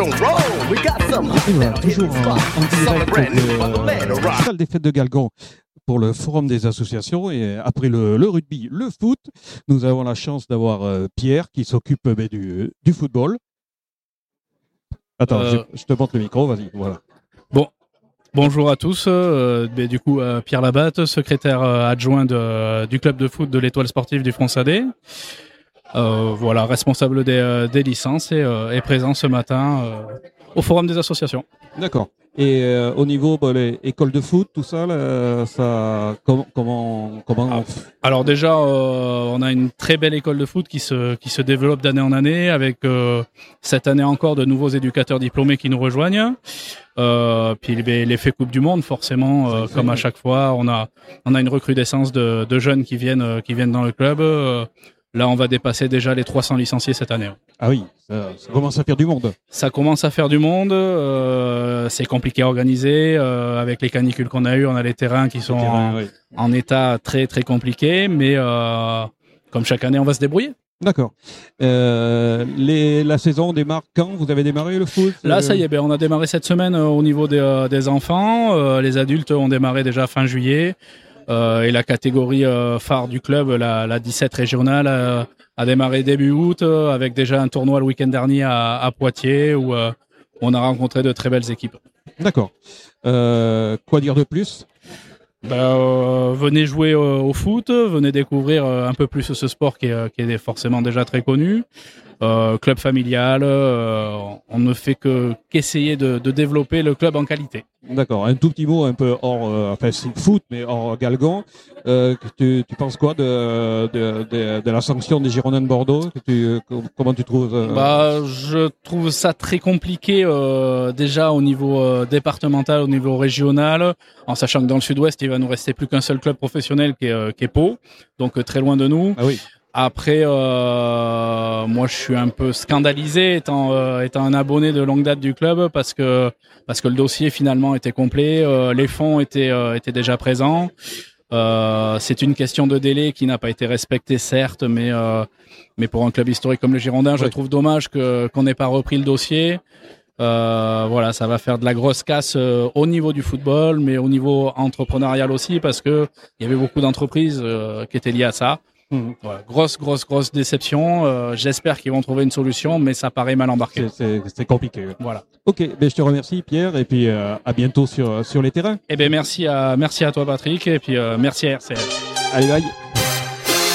Et voilà, toujours en direct de la salle des fêtes de Galgon pour le forum des associations. Et après le rugby, le foot, nous avons la chance d'avoir Pierre qui s'occupe du football. Attends, je te montre le micro, vas-y, voilà. Bon, bonjour à tous. Du coup, Pierre Labatte, secrétaire adjoint du club de foot de l'Étoile sportive du Fronsadais. Voilà, responsable des licences et présent ce matin au forum des associations. D'accord. Et au niveau les écoles de foot, tout ça, là, comment Alors déjà, on a une très belle école de foot qui se développe d'année en année, avec cette année encore de nouveaux éducateurs diplômés qui nous rejoignent. Puis l'effet Coupe du Monde, forcément, comme à chaque fois, on a une recrudescence de jeunes qui viennent dans le club. Là, on va dépasser déjà les 300 licenciés cette année. Ah oui, ça commence à faire du monde. Ça commence à faire du monde. C'est compliqué à organiser. Avec les canicules qu'on a eues, on a les terrains qui sont en état très très compliqué. Mais comme chaque année, on va se débrouiller. D'accord. La saison démarre quand? Vous avez démarré le foot? Là, ça y est, on a démarré cette semaine au niveau des enfants. Les adultes ont démarré déjà fin juillet. Et la catégorie phare du club, la 17 régionale, a démarré début août avec déjà un tournoi le week-end dernier à Poitiers où on a rencontré de très belles équipes. D'accord. Quoi dire de plus? Venez jouer au foot, venez découvrir un peu plus ce sport qui est forcément déjà très connu. Club familial, on ne fait qu'essayer de développer le club en qualité. D'accord. Un tout petit mot un peu hors, c'est le foot, mais hors Galgon. Tu penses quoi de la sanction des Girondins de Bordeaux? Comment tu trouves Je trouve ça très compliqué déjà au niveau départemental, au niveau régional, en sachant que dans le sud-ouest, il va nous rester plus qu'un seul club professionnel qui est Pau, donc très loin de nous. Ah oui. Après, moi, je suis un peu scandalisé étant un abonné de longue date du club parce que le dossier finalement était complet, les fonds étaient déjà présents. C'est une question de délai qui n'a pas été respectée, certes, mais pour un club historique comme le Girondin, je trouve dommage qu'on n'ait pas repris le dossier. Voilà, ça va faire de la grosse casse au niveau du football, mais au niveau entrepreneurial aussi, parce que il y avait beaucoup d'entreprises qui étaient liées à ça. Voilà, grosse déception. J'espère qu'ils vont trouver une solution, mais ça paraît mal embarqué. C'est compliqué. Voilà. Ok, je te remercie Pierre, et puis à bientôt sur les terrains. Merci à toi Patrick, et puis merci à RCL. Allez, bye.